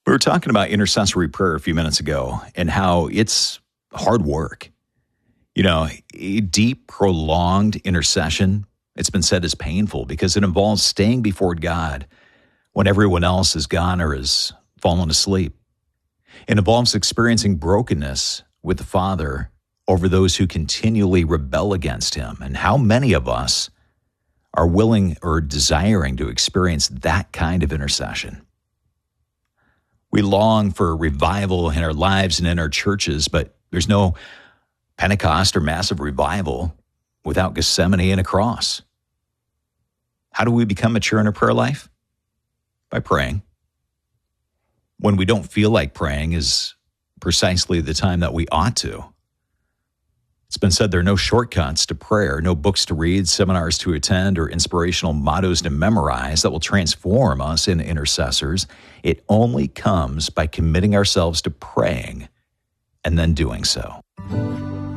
We were talking about intercessory prayer a few minutes ago and how it's hard work. You know, a deep, prolonged intercession, it's been said is painful because it involves staying before God when everyone else is gone or has fallen asleep. It involves experiencing brokenness with the Father over those who continually rebel against Him. And how many of us are willing or desiring to experience that kind of intercession? We long for revival in our lives and in our churches, but there's no Pentecost or massive revival without Gethsemane and a cross. How do we become mature in our prayer life? By praying. When we don't feel like praying is precisely the time that we ought to. It's been said there are no shortcuts to prayer, no books to read, seminars to attend, or inspirational mottos to memorize that will transform us into intercessors. It only comes by committing ourselves to praying and then doing so.